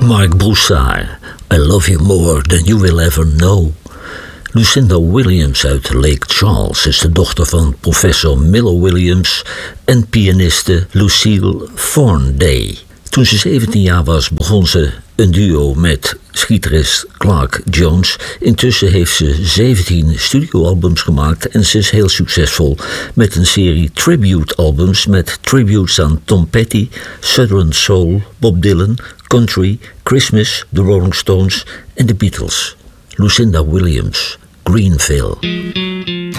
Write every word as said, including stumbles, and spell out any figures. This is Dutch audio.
Marc Broussard, I Love You More Than You Will Ever Know. Lucinda Williams uit Lake Charles is de dochter van professor Miller Williams en pianiste Lucille Thornday. Toen ze zeventien jaar was, begon ze een duo met gitarist Clark Jones. Intussen heeft ze zeventien studioalbums gemaakt en ze is heel succesvol met een serie tribute-albums met tributes aan Tom Petty, Southern Soul, Bob Dylan, Country, Christmas, The Rolling Stones en The Beatles. Lucinda Williams, Greenville.